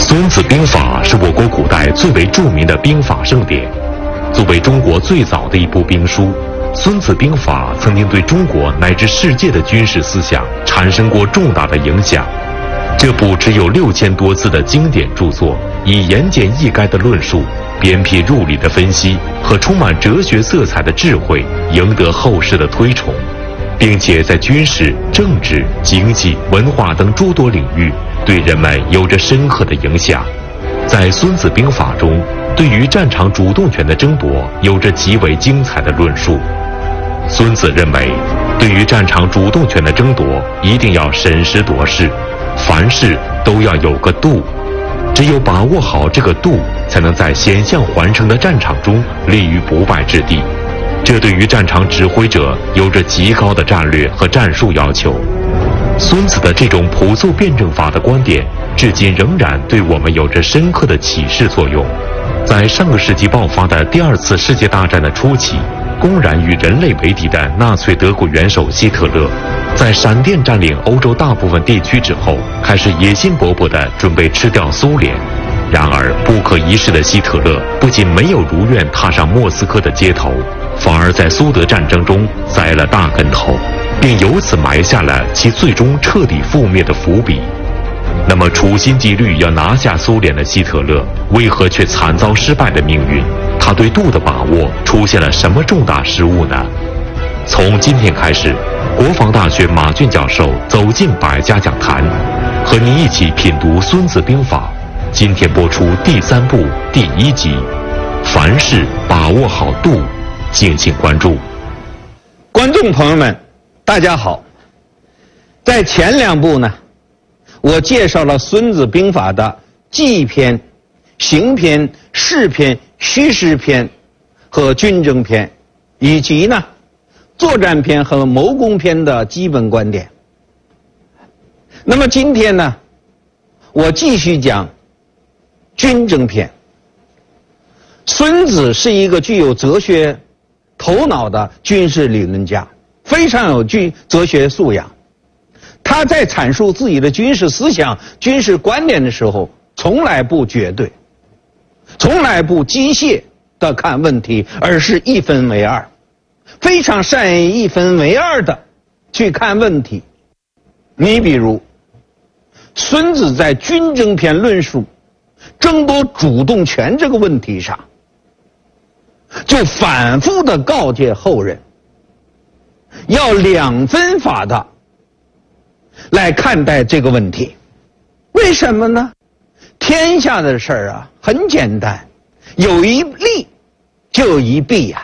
孙子兵法是我国古代最为著名的兵法盛典。作为中国最早的一部兵书，《孙子兵法》曾经对中国乃至世界的军事思想产生过重大的影响。这部只有6000多字的经典著作，以言简意赅的论述、鞭辟入里的分析和充满哲学色彩的智慧，赢得后世的推崇，并且在军事、政治、经济、文化等诸多领域对人们有着深刻的影响。在《孙子兵法》中，对于战场主动权的争夺有着极为精彩的论述。孙子认为，对于战场主动权的争夺，一定要审时度势，凡事都要有个度。只有把握好这个度，才能在险象环生的战场中立于不败之地。这对于战场指挥者有着极高的战略和战术要求。孙子的这种朴素辩证法的观点，至今仍然对我们有着深刻的启示作用。在上个世纪爆发的第2次世界大战的初期，公然与人类为敌的纳粹德国元首希特勒，在闪电占领欧洲大部分地区之后，开始野心勃勃地准备吃掉苏联。然而不可一世的希特勒不仅没有如愿踏上莫斯科的街头，反而在苏德战争中栽了大跟头，并由此埋下了其最终彻底覆灭的伏笔。那么处心积虑要拿下苏联的希特勒，为何却惨遭失败的命运？他对度的把握出现了什么重大失误呢？从今天开始，国防大学马骏教授走进百家讲坛，和您一起品读《孙子兵法》。今天播出第3部第1集，凡事把握好度，敬请关注。 观众朋友们，大家好。在前2部呢，我介绍了《孙子兵法》的计篇、行篇、事篇、虚实篇和军争篇，以及呢作战篇和谋攻篇的基本观点。那么今天呢，我继续讲军争篇。孙子是一个具有哲学头脑的军事理论家，非常有哲学素养。他在阐述自己的军事思想、军事观点的时候，从来不绝对，从来不机械地看问题，而是一分为二，非常善于一分为二的去看问题。你比如，孙子在军争篇论述争夺主动权这个问题上，就反复地告诫后人，要2分法的来看待这个问题。为什么呢？天下的事儿啊，很简单，有一利就有一弊呀。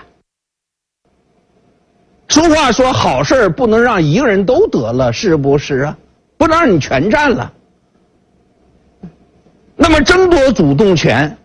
俗话说，好事儿不能让一个人都得了，是不是啊？不能让你全占了。那么争夺主动权，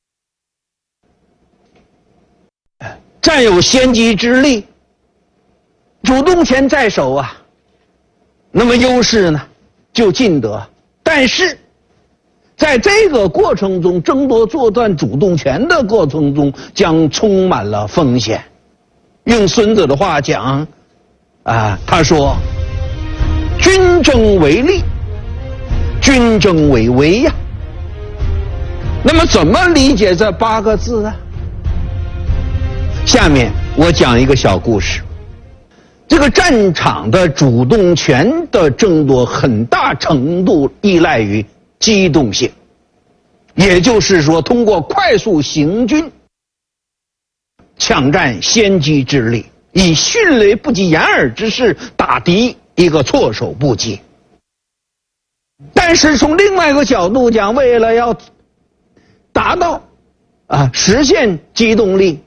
占有先机之力，主动权在手啊，那么优势呢就尽得。但是在这个过程中，争夺作战主动权的过程中，将充满了风险。用孙子的话讲他说，军争为利，军争为危呀。那么怎么理解这8个字呢？下面我讲一个小故事。这个战场的主动权的争夺很大程度依赖于机动性，也就是说，通过快速行军抢占先机之力，以迅雷不及掩耳之势打敌一个措手不及。但是从另外一个角度讲，为了要达到实现机动力，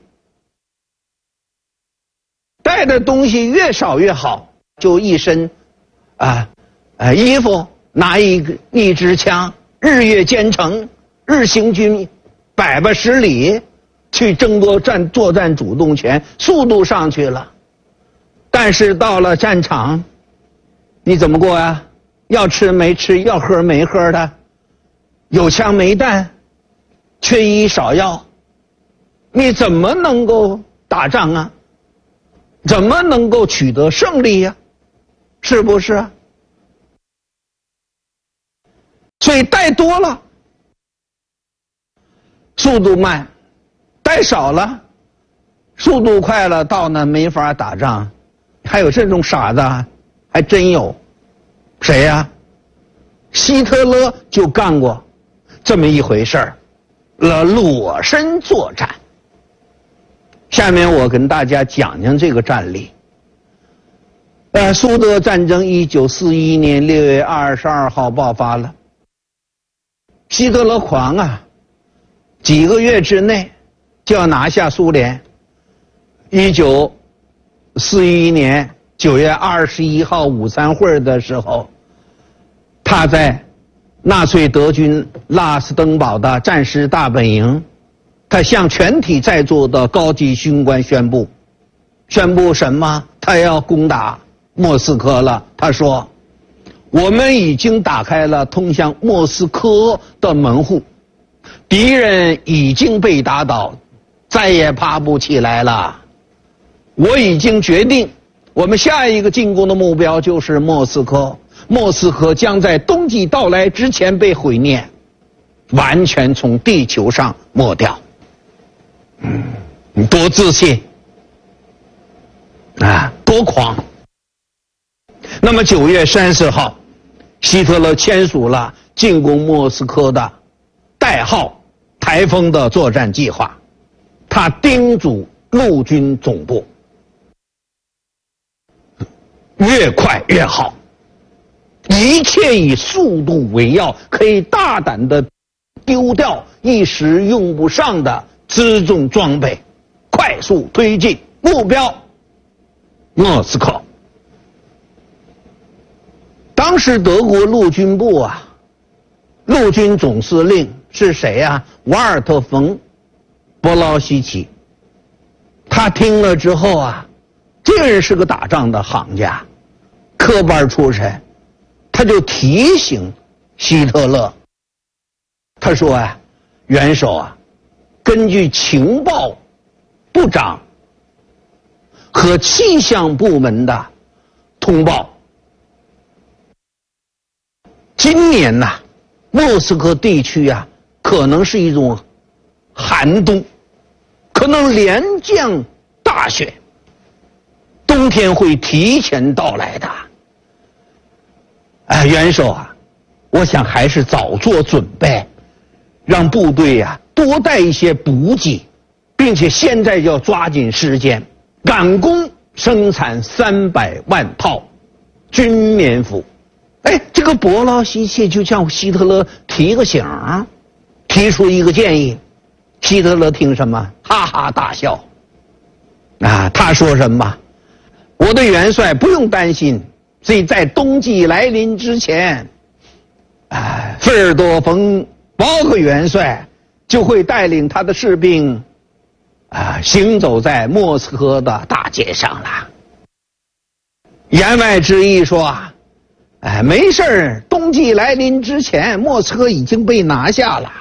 带的东西越少越好，就一身衣服，拿一支枪，日月兼程，日行军100把10里，去争夺作战主动权，速度上去了。但是到了战场，你怎么过呀？要吃没吃，要喝没喝的，有枪没弹，缺医少药，你怎么能够打仗啊？怎么能够取得胜利呀？是不是啊？所以带多了速度慢，带少了，速度快了，到那没法打仗。还有这种傻子，还真有。谁呀？希特勒就干过这么一回事儿，裸身作战。下面我跟大家讲讲这个战例。苏德战争1941年6月22号爆发了。希特勒狂啊，几个月之内就要拿下苏联。1941年9月21号午餐会的时候，他在纳粹德军拉斯登堡的战时大本营，他向全体在座的高级军官宣布什么？他要攻打莫斯科了。他说，我们已经打开了通向莫斯科的门户，敌人已经被打倒，再也爬不起来了。我已经决定，我们下一个进攻的目标就是莫斯科。莫斯科将在冬季到来之前被毁灭，完全从地球上抹掉。你多自信啊，多狂！那么9月30号，希特勒签署了进攻莫斯科的代号“台风”的作战计划。他叮嘱陆军总部，越快越好，一切以速度为要，可以大胆地丢掉一时用不上的辎重装备，快速推进目标莫斯科。当时德国陆军部啊，陆军总司令是谁啊？瓦尔特·冯·波劳希奇。他听了之后啊，这个人是个打仗的行家，科班出身，他就提醒希特勒，他说啊，元首啊，根据情报部长和气象部门的通报，今年呐，莫斯科地区啊，可能是一种寒冬，可能连降大雪，冬天会提前到来的。元首啊，我想还是早做准备，让部队啊多带一些补给，并且现在就要抓紧时间赶工生产300万套军棉服。这个伯劳希奇就向希特勒提个醒，提出一个建议。希特勒听什么？哈哈大笑。他说什么？我的元帅不用担心，所以在冬季来临之前，费尔多冯包克元帅就会带领他的士兵行走在莫斯科的大街上了。言外之意说，没事儿，冬季来临之前，莫斯科已经被拿下了。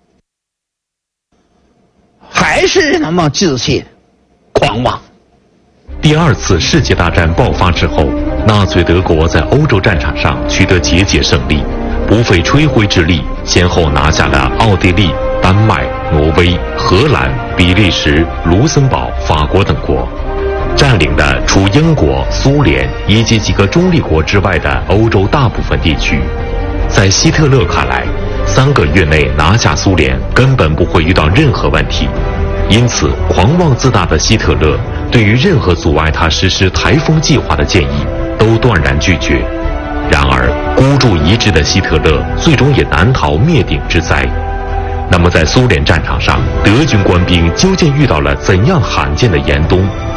还是那么自信、狂妄。 第二次世界大战爆发之后，纳粹德国在欧洲战场上取得节节胜利，不费吹灰之力，先后拿下了奥地利、丹麦、挪威、荷兰、比利时、卢森堡、法国等国，占领的除英国、苏联以及几个中立国之外的欧洲大部分地区。在希特勒看来，3个月内拿下苏联根本不会遇到任何问题，因此狂妄自大的希特勒对于任何阻碍他实施台风计划的建议都断然拒绝。然而孤注一掷的希特勒最终也难逃灭顶之灾。那么在苏联战场上，德军官兵究竟遇到了怎样罕见的严冬？